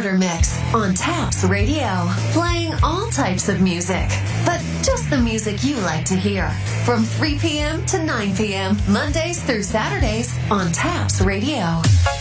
Starter Mix on Taps Radio, playing all types of music, but just the music you like to hear. From 3 p.m. to 9 p.m., Mondays through Saturdays on Taps Radio.